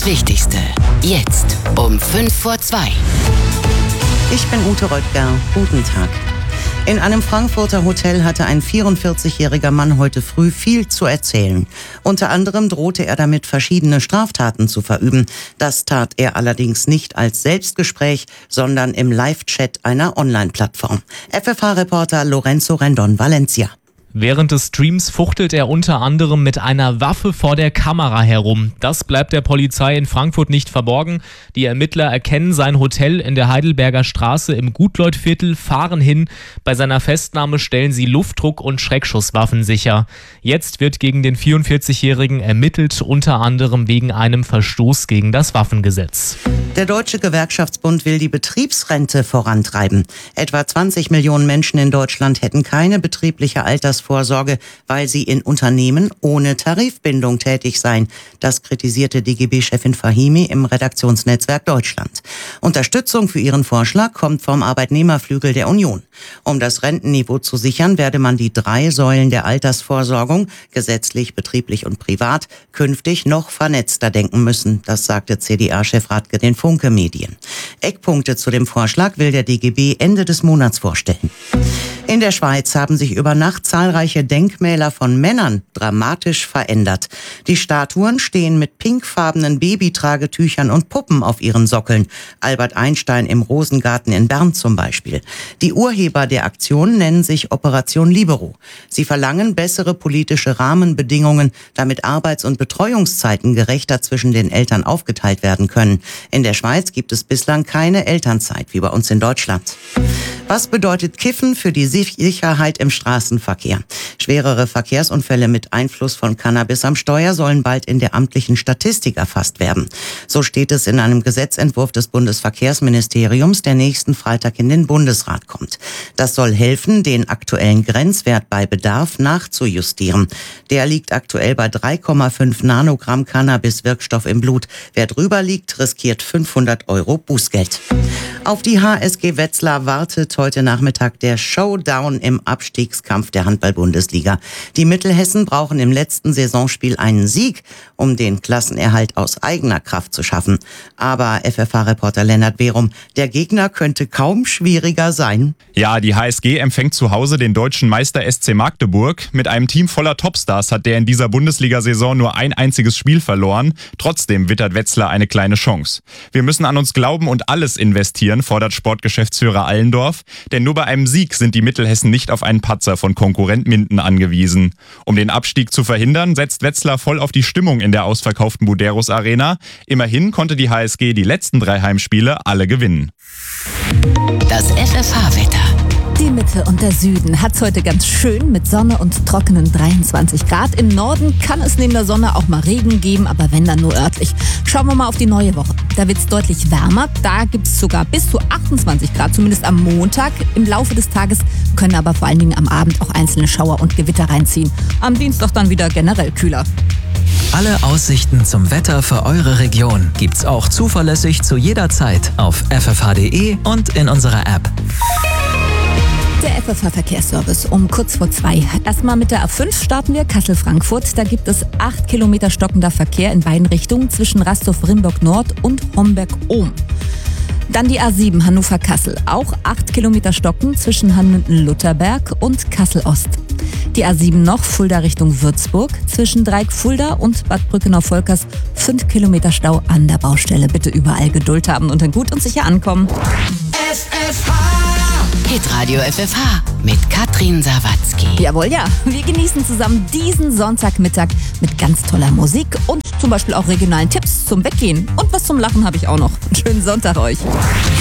Wichtigste. Jetzt um 1:55. Ich bin Ute Röttger. Guten Tag. In einem Frankfurter Hotel hatte ein 44-jähriger Mann heute früh viel zu erzählen. Unter anderem drohte er damit, verschiedene Straftaten zu verüben. Das tat er allerdings nicht als Selbstgespräch, sondern im Live-Chat einer Online-Plattform. FFH-Reporter Lorenzo Rendon, Valencia. Während des Streams fuchtelt er unter anderem mit einer Waffe vor der Kamera herum. Das bleibt der Polizei in Frankfurt nicht verborgen. Die Ermittler erkennen sein Hotel in der Heidelberger Straße im Gutleut-Viertel, fahren hin. Bei seiner Festnahme stellen sie Luftdruck- und Schreckschusswaffen sicher. Jetzt wird gegen den 44-Jährigen ermittelt, unter anderem wegen einem Verstoß gegen das Waffengesetz. Der Deutsche Gewerkschaftsbund will die Betriebsrente vorantreiben. Etwa 20 Millionen Menschen in Deutschland hätten keine betriebliche Altersvorsorge, weil sie in Unternehmen ohne Tarifbindung tätig seien. Das kritisierte DGB-Chefin Fahimi im Redaktionsnetzwerk Deutschland. Unterstützung für ihren Vorschlag kommt vom Arbeitnehmerflügel der Union. Um das Rentenniveau zu sichern, werde man die 3 Säulen der Altersvorsorgung, gesetzlich, betrieblich und privat, künftig noch vernetzter denken müssen. Das sagte CDA-Chef Radke den Funke Medien. Eckpunkte zu dem Vorschlag will der DGB Ende des Monats vorstellen. In der Schweiz haben sich über Nacht zahlreiche Denkmäler von Männern dramatisch verändert. Die Statuen stehen mit pinkfarbenen Babytragetüchern und Puppen auf ihren Sockeln. Albert Einstein im Rosengarten in Bern zum Beispiel. Die Urheber der Aktion nennen sich Operation Libero. Sie verlangen bessere politische Rahmenbedingungen, damit Arbeits- und Betreuungszeiten gerechter zwischen den Eltern aufgeteilt werden können. In der Schweiz gibt es bislang keine Elternzeit, wie bei uns in Deutschland. Was bedeutet Kiffen für die Sicherheit im Straßenverkehr? Schwerere Verkehrsunfälle mit Einfluss von Cannabis am Steuer sollen bald in der amtlichen Statistik erfasst werden. So steht es in einem Gesetzentwurf des Bundesverkehrsministeriums, der nächsten Freitag in den Bundesrat kommt. Das soll helfen, den aktuellen Grenzwert bei Bedarf nachzujustieren. Der liegt aktuell bei 3,5 Nanogramm Cannabis-Wirkstoff im Blut. Wer drüber liegt, riskiert 500 € Bußgeld. Auf die HSG Wetzlar wartet heute Nachmittag der Showdown im Abstiegskampf der Handball-Bundesliga. Die Mittelhessen brauchen im letzten Saisonspiel einen Sieg, um den Klassenerhalt aus eigener Kraft zu schaffen. Aber FFH-Reporter Lennart Berum, der Gegner könnte kaum schwieriger sein. Ja, die HSG empfängt zu Hause den deutschen Meister SC Magdeburg. Mit einem Team voller Topstars hat der in dieser Bundesliga-Saison nur ein einziges Spiel verloren. Trotzdem wittert Wetzlar eine kleine Chance. Wir müssen an uns glauben und alles investieren, fordert Sportgeschäftsführer Allendorf. Denn nur bei einem Sieg sind die Mittelhessen nicht auf einen Patzer von Konkurrent Minden angewiesen. Um den Abstieg zu verhindern, setzt Wetzlar voll auf die Stimmung in der ausverkauften Buderus Arena. Immerhin konnte die HSG die letzten 3 Heimspiele alle gewinnen. Das FFH-Wetter. Die Mitte und der Süden hat's heute ganz schön mit Sonne und trockenen 23 Grad. Im Norden kann es neben der Sonne auch mal Regen geben, aber wenn dann nur örtlich. Schauen wir mal auf die neue Woche. Da wird's deutlich wärmer. Da gibt's sogar bis zu 28 Grad, zumindest am Montag. Im Laufe des Tages können aber vor allen Dingen am Abend auch einzelne Schauer und Gewitter reinziehen. Am Dienstag dann wieder generell kühler. Alle Aussichten zum Wetter für eure Region gibt's auch zuverlässig zu jeder Zeit auf ffh.de und in unserer App. Der FFH-Verkehrsservice um kurz vor 2. Erstmal mit der A5 starten wir, Kassel-Frankfurt. Da gibt es 8 Kilometer stockender Verkehr in beiden Richtungen zwischen Rastow-Rimburg-Nord und Homberg-Ohm. Dann die A7 Hannover-Kassel. Auch 8 Kilometer stocken zwischen Hanmünden-Lutherberg und Kassel-Ost. Die A7 noch Fulda Richtung Würzburg. Zwischen Dreieck-Fulda und Bad Brückenau-Volkers 5 Kilometer Stau an der Baustelle. Bitte überall Geduld haben und dann gut und sicher ankommen. Hitradio FFH mit Katrin Sawatzki. Jawohl, ja. Wir genießen zusammen diesen Sonntagmittag mit ganz toller Musik und zum Beispiel auch regionalen Tipps zum Weggehen. Und was zum Lachen habe ich auch noch. Einen schönen Sonntag euch.